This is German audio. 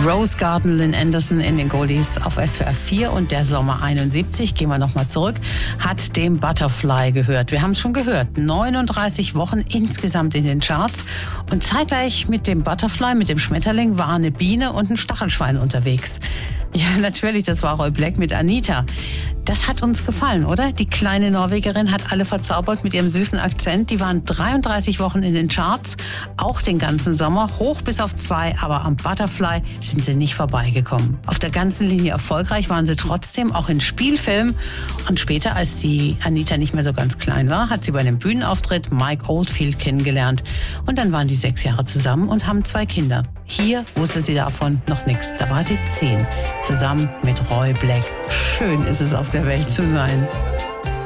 Rose Garden, Lynn Anderson in den Goldies auf SWR 4 und der Sommer 71, gehen wir nochmal zurück, hat dem Butterfly gehört. Wir haben es schon gehört, 39 Wochen insgesamt in den Charts und zeitgleich mit dem Butterfly, mit dem Schmetterling, war eine Biene und ein Stachelschwein unterwegs. Ja, natürlich, das war Roy Black mit Anita. Das hat uns gefallen, oder? Die kleine Norwegerin hat alle verzaubert mit ihrem süßen Akzent. Die waren 33 Wochen in den Charts, auch den ganzen Sommer, hoch bis auf 2, aber am Butterfly sind sie nicht vorbeigekommen. Auf der ganzen Linie erfolgreich waren sie trotzdem, auch in Spielfilmen. Und später, als die Anita nicht mehr so ganz klein war, hat sie bei einem Bühnenauftritt Mike Oldfield kennengelernt. Und dann waren die 6 Jahre zusammen und haben 2 Kinder. Hier wusste sie davon noch nichts. Da war sie 10, zusammen mit Roy Black. Schön ist es, auf der Welt zu sein.